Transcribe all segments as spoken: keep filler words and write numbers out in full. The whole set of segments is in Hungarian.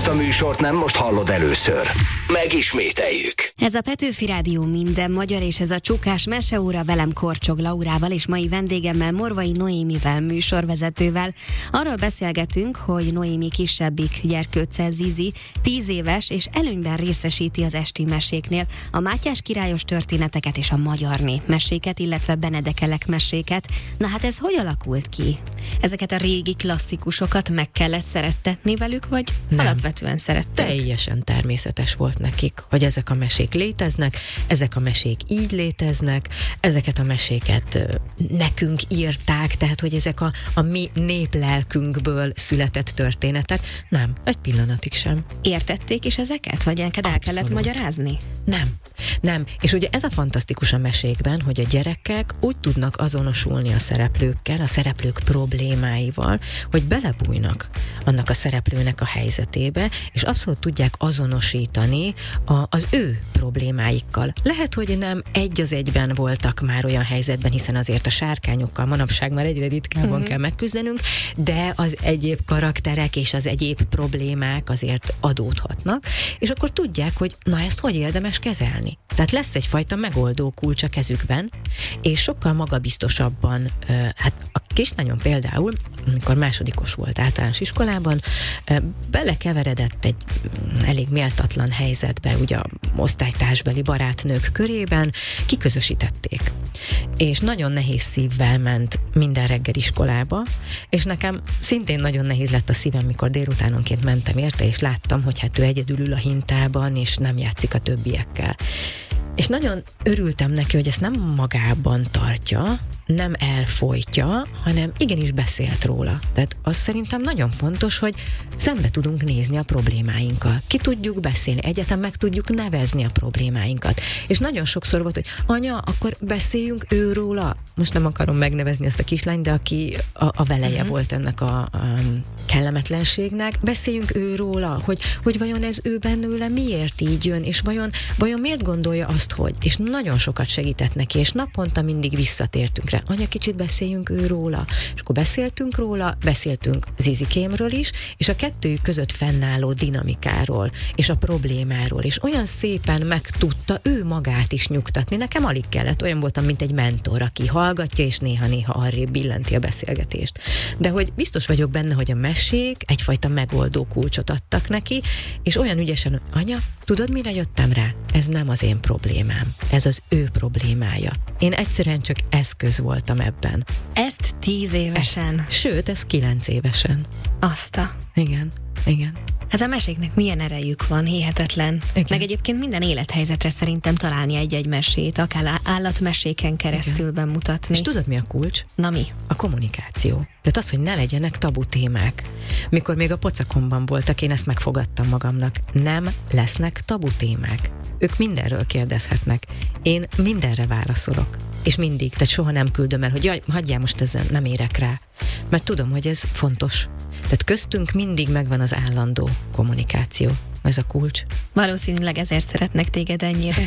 ezt a műsort nem most hallod először. Megismételjük. Ez a Petőfi Rádió minden magyar, és ez a Csukás Meseóra, velem Korcsog Laurával és mai vendégemmel, Morvai Noémivel, műsorvezetővel. Arról beszélgetünk, hogy Noémi kisebbik gyerkőccel, Zizi tíz éves, és előnyben részesíti az esti meséknél a Mátyás királyos történeteket és a magyar népmeséket, illetve Benedekelek meséket. Na hát ez hogy alakult ki? Ezeket a régi klasszikusokat meg kellett szerettetni velük, vagy nem, alapvetően szerették? Teljesen természetes volt nekik, hogy ezek a mesék léteznek, ezek a mesék így léteznek, ezeket a meséket nekünk írták, tehát hogy ezek a, a mi néplelkünkből született történetek. Nem, egy pillanatig sem. Értették is ezeket? Vagy neked el kellett magyarázni? Nem, nem. És ugye ez a fantasztikus a mesékben, hogy a gyerekek úgy tudnak azonosulni a szereplőkkel, a szereplők problémáival, hogy belebújnak annak a szereplőnek a helyzetébe, és abszolút tudják azonosítani a, az ő problémáikkal. Lehet, hogy nem egy az egyben voltak már olyan helyzetben, hiszen azért a sárkányokkal manapság már egyre ritkábban uh-huh. kell megküzdenünk, de az egyéb karakterek és az egyéb problémák azért adódhatnak, és akkor tudják, hogy na ezt hogy érdemes kezelni. Tehát lesz egyfajta megoldó kulcs a kezükben, és sokkal magabiztosabban, hát a kislányom például, amikor másodikos volt általános iskolában, belekeveredett egy elég méltatlan helyzetbe, ugye a osztálytársbeli barátnők körében, kiközösítették. És nagyon nehéz szívvel ment minden reggel iskolába, és nekem szintén nagyon nehéz lett a szívem, mikor délutánonként mentem érte, és láttam, hogy hát ő egyedül ül a hintában, és nem játszik a többiekkel. És nagyon örültem neki, hogy ezt nem magában tartja, nem elfojtja, hanem igenis beszélt róla. Tehát az szerintem nagyon fontos, hogy szembe tudunk nézni a problémáinkkal. Ki tudjuk beszélni, egyetem meg tudjuk nevezni a problémáinkat. És nagyon sokszor volt, hogy anya, akkor beszéljünk őróla. Most nem akarom megnevezni ezt a kislányt, de aki a, a veleje uh-huh. volt ennek a, a kellemetlenségnek. Beszéljünk őróla, hogy, hogy vajon ez ő bennőle miért így jön, és vajon, vajon miért gondolja azt, hogy. És nagyon sokat segített neki, és naponta mindig visszatértünk rá. Anya, kicsit beszéljünk őróla. És akkor beszéltünk róla, beszéltünk Zizikémről is, és a kettőjük között fennálló dinamikáról, és a problémáról, és olyan szépen meg tudta ő magát is nyugtatni. Nekem alig kellett, olyan voltam, mint egy mentor, aki hallgatja, és néha-néha arrébb billenti a beszélgetést. De hogy biztos vagyok benne, hogy a mesék egyfajta megoldó kulcsot adtak neki, és olyan ügyesen, anya, tudod, mire jöttem rá? Ez nem az én problémám. Ez az ő problémája. Én egyszerűen csak eszköz voltam ebben. Ezt tíz évesen? Ezt, sőt, ez kilenc évesen. Azt a... Igen, igen. Hát a meséknek milyen erejük van, hihetetlen. Igen. Meg egyébként minden élethelyzetre szerintem találni egy-egy mesét, akár állatmeséken keresztül igen. bemutatni. És tudod, mi a kulcs? Na mi? A kommunikáció. Tehát az, hogy ne legyenek tabu témák. Mikor még a pocakomban voltak, én ezt megfogadtam magamnak. Nem lesznek tabu témák. Ők mindenről kérdezhetnek. Én mindenre válaszolok. És mindig, tehát soha nem küldöm el, hogy jaj, hagyjál most ezen, nem érek rá. Mert tudom, hogy ez fontos. Tehát köztünk mindig megvan az állandó kommunikáció. Ez a kulcs. Valószínűleg ezért szeretnek téged ennyire.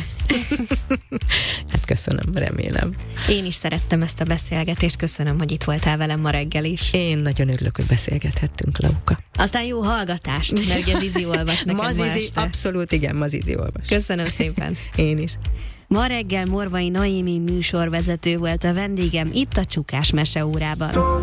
Hát köszönöm, remélem. Én is szerettem ezt a beszélgetést, köszönöm, hogy itt voltál velem ma reggel is. Én nagyon örülök, hogy beszélgethettünk, Lauka. Aztán jó hallgatást, mert ugye Zizi olvas neked ma, ma este. Abszolút, igen, ma Zizi olvas. Köszönöm szépen. Én is. Ma reggel Morvai Noémi műsorvezető volt a vendégem itt a Csukás Meseórában.